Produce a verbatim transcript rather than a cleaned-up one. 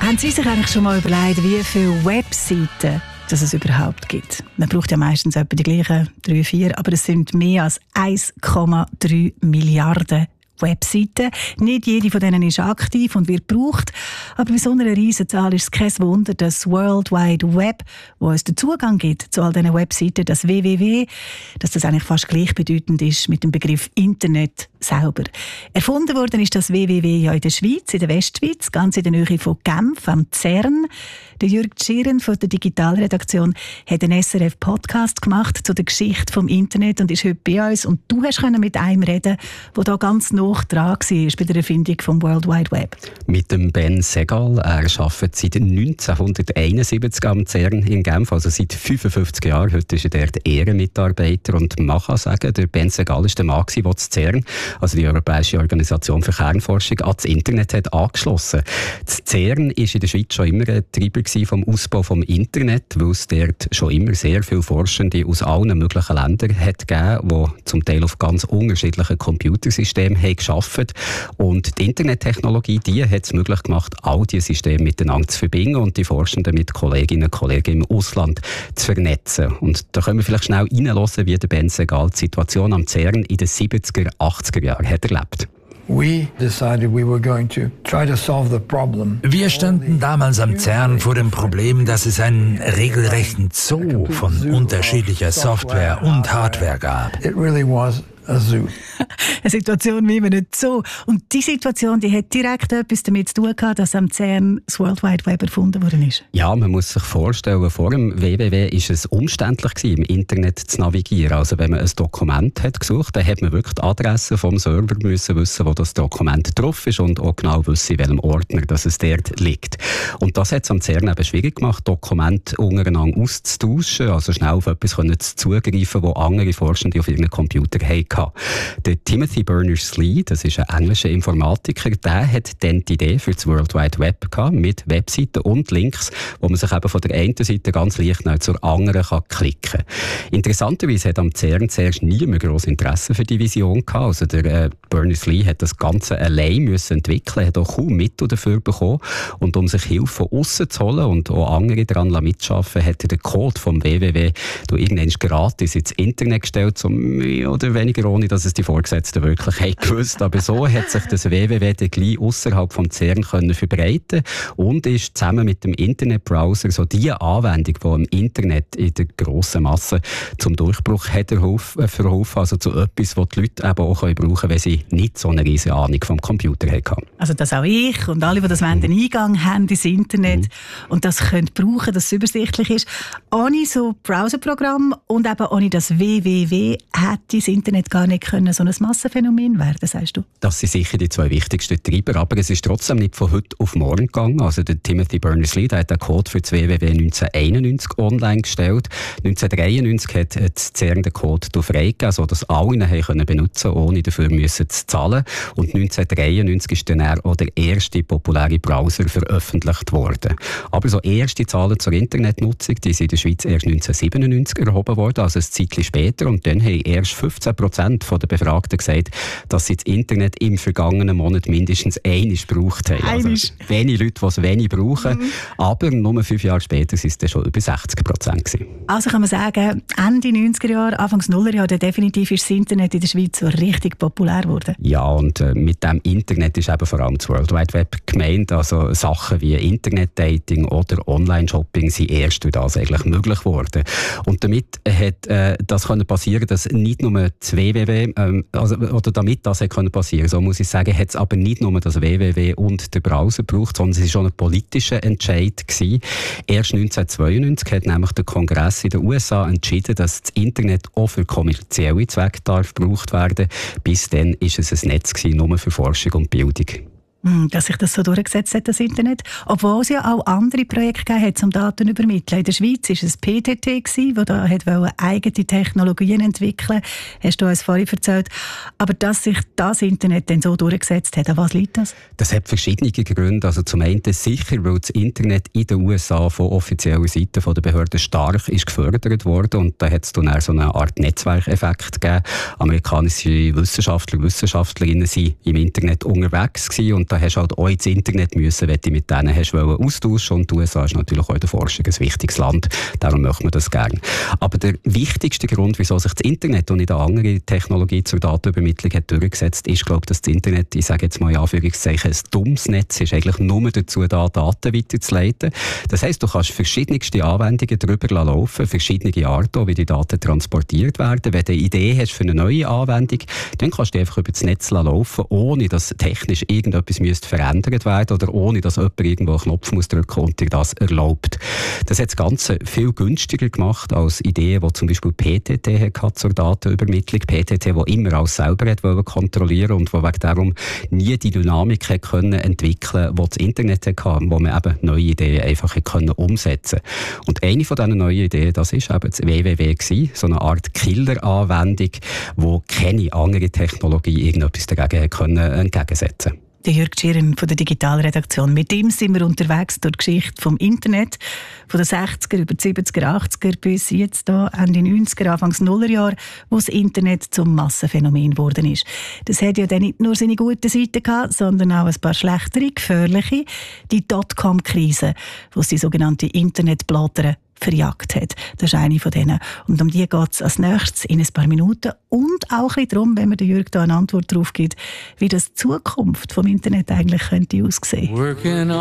Haben Sie sich eigentlich schon mal überlegt, wie viele Webseiten dass es überhaupt gibt? Man braucht ja meistens etwa die gleichen drei, vier, aber es sind mehr als eins Komma drei Milliarden Webseiten. Nicht jede von denen ist aktiv und wird gebraucht. Aber bei so einer Riesenzahl ist es kein Wunder, dass das World Wide Web, wo es den Zugang gibt zu all diesen Webseiten, das W W W, dass das eigentlich fast gleichbedeutend ist mit dem Begriff Internet selber. Erfunden worden ist das W W W ja in der Schweiz, in der Westschweiz, ganz in der Nähe von Genf, am CERN. Der Jürg Schieren von der Digitalredaktion hat einen S R F-Podcast gemacht zu der Geschichte des Internet und ist heute bei uns. Und du hast mit einem reden, der da ganz nah dran war bei der Erfindung des World Wide Web. Mit dem Ben Segal. Er arbeitet seit neunzehnhunderteinundsiebzig am CERN in Genf, also seit fünfundfünfzig Jahren. Heute ist er dort Ehrenmitarbeiter. Und man kann sagen, der Ben Segal war der Mann, der das CERN, also die Europäische Organisation für Kernforschung, an das Internet hat angeschlossen. Das CERN war in der Schweiz schon immer ein Treiber vom Ausbau des Internet, weil es dort schon immer sehr viele Forschende aus allen möglichen Ländern hat gegeben, die zum Teil auf ganz unterschiedlichen Computersystemen haben gearbeitet. Und die Internettechnologie, die hat es möglich gemacht, all diese Systeme miteinander zu verbinden und die Forschenden mit Kolleginnen und Kollegen im Ausland zu vernetzen. Und da können wir vielleicht schnell reinhören, wie der Ben Segal die Situation am CERN in den siebziger, achtziger Jahren hat erlebt. Wir standen damals am CERN vor dem Problem, dass es einen regelrechten Zoo von unterschiedlicher Software und Hardware gab. Eine Situation wie man nicht so. Und diese Situation, die hat direkt etwas damit zu tun gehabt, dass am CERN das World Wide Web erfunden worden ist. Ja, man muss sich vorstellen, vor dem W W W war es umständlich gewesen, im Internet zu navigieren. Also wenn man ein Dokument hat gesucht, dann hat man wirklich die Adresse vom Server müssen wissen, wo das Dokument drauf ist und auch genau wissen, in welchem Ordner dass es dort liegt. Und das hat es am CERN eben schwierig gemacht, Dokumente untereinander auszutauschen, also schnell auf etwas zugreifen, das andere Forschende auf ihren Computer hatten. Der Timothy Berners-Lee, das ist ein englischer Informatiker, der hat dann die Idee für das World Wide Web gehabt, mit Webseiten und Links, wo man sich eben von der einen Seite ganz leicht zur anderen kann klicken kann. Interessanterweise hat am CERN zuerst niemand grosses Interesse für die Vision gehabt. Also der äh, Berners-Lee hat das Ganze allein müssen entwickeln, hat auch kaum Mittel dafür bekommen. Und um sich Hilfe von aussen zu holen und auch andere daran mitzuschaffen, hat er den Code vom W W W irgendwann gratis ins Internet gestellt, so mehr oder weniger ohne, dass es die Vorgesetzten wirklich haben gewusst. Aber so hat sich das W W W dann gleich ausserhalb vom CERN können verbreiten und ist zusammen mit dem Internetbrowser so die Anwendung, die im Internet in der grossen Masse zum Durchbruch hat verholfen, also zu etwas, das die Leute eben auch brauchen können, wenn sie nicht so eine riesige Ahnung vom Computer haben. Also dass auch ich und alle, die das wollen, den Eingang haben ins Internet mhm. und das können brauchen, dass es übersichtlich ist. Ohne so Browserprogramm und eben ohne das W W W hätte das Internet gar nicht können so ein Massenphänomen werden, sagst du? Das sind sicher die zwei wichtigsten Treiber, aber es ist trotzdem nicht von heute auf morgen gegangen. Also der Timothy Berners-Lee, der hat den Code für das W W W neunzehnhunderteinundneunzig online gestellt. neunzehnhundertdreiundneunzig hat das CERN den Code freigegeben, sodass alle ihn haben benutzen konnten, ohne dafür müssen zu zahlen. Und neunzehnhundertdreiundneunzig ist dann auch der erste populäre Browser veröffentlicht worden. Aber so erste Zahlen zur Internetnutzung, die sind in der Schweiz erst neunzehnhundertsiebenundneunzig erhoben worden, also ein Zeitchen später. Und dann haben erst fünfzehn Prozent der Befragten gesagt, dass sie das Internet im vergangenen Monat mindestens einmal gebraucht haben. Also wenige Leute, die es wenig brauchen. Mhm. Aber nur fünf Jahre später waren es dann schon über sechzig Prozent gewesen. Also kann man sagen, Ende neunziger Jahre, Anfangs Nullerjahre, definitiv ist das Internet in der Schweiz so richtig populär geworden. Ja, und äh, mit dem Internet ist eben vor allem das World Wide Web gemeint. Also Sachen wie Internetdating oder Online-Shopping sind erst durch das eigentlich möglich geworden. Und damit hat äh, das können passieren, dass nicht nur das W W W, ähm, also, oder damit das können passieren, so muss ich sagen, hat es aber nicht nur das W W W und der Browser gebraucht, sondern es war schon ein politischer Entscheid gewesen. Erst neunzehnhundertzweiundneunzig hat nämlich der Kongress in den U S A entschieden, dass das Internet auch für kommerzielle Zwecke darf gebraucht werden. Bis dann war es ein Netz gewesen, nur für Forschung und Bildung. Dass sich das so durchgesetzt hat, das Internet. Obwohl es ja auch andere Projekte gegeben hat, um Daten zu übermitteln. In der Schweiz war es P T T, das da eigene Technologien entwickeln wollte. Hast du uns vorhin erzählt. Aber dass sich das Internet dann so durchgesetzt hat, an was liegt das? Das hat verschiedene Gründe. Also zum einen sicher, weil das Internet in den U S A von offizieller Seite der Behörden stark ist gefördert worden. Und da hat es dann auch so eine Art Netzwerkeffekt gegeben. Amerikanische Wissenschaftler und Wissenschaftlerinnen waren im Internet unterwegs gewesen und und da hast du halt auch ins Internet müssen, wenn du mit denen hast austauschen. Und die U S A ist natürlich auch in der Forschung ein wichtiges Land, darum möchte man das gerne. Aber der wichtigste Grund, wieso sich das Internet und nicht eine andere Technologie zur Datenübermittlung hat durchgesetzt, ist, glaube ich, dass das Internet, ich sage jetzt mal in Anführungszeichen, ein dummes Netz ist, eigentlich nur dazu da, Daten weiterzuleiten. Das heisst, du kannst verschiedenste Anwendungen darüber laufen, verschiedene Arten, wie die Daten transportiert werden. Wenn du eine Idee hast für eine neue Anwendung, dann kannst du einfach über das Netz laufen, ohne dass technisch irgendetwas müsste verändert werden oder ohne dass jemand irgendwo einen Knopf muss drücken und dir das erlaubt. Das hat das Ganze viel günstiger gemacht als Ideen, die zum Beispiel P T T hatte zur Datenübermittlung. P T T, die immer alles selber hat kontrollieren und wo wegen darum nie die Dynamik hat können entwickeln, die das Internet hatte, wo man eben neue Ideen einfach hat können umsetzen. Und eine von diesen neuen Ideen, das ist eben das W W W gewesen, so eine Art Killer-Anwendung, wo keine andere Technologie irgendetwas dagegen hat können entgegensetzen. Der Jürg Schirren von der Digitalredaktion. Mit ihm sind wir unterwegs durch die Geschichte vom Internet, von den sechziger über die siebziger, achtziger bis jetzt da Ende neunziger, Anfangs Nullerjahre, wo das Internet zum Massenphänomen geworden ist. Das hat ja dann nicht nur seine guten Seiten gehabt, sondern auch ein paar schlechtere, gefährliche. Die Dotcom-Krise, wo es die sogenannte Internetplattern verjagt hat. Das ist eine von denen. Und um die geht es als nächstes in ein paar Minuten. Und auch ein bisschen darum, wenn mir der Jürg da eine Antwort darauf gibt, wie das die Zukunft vom Internet eigentlich könnte aussehen könnte.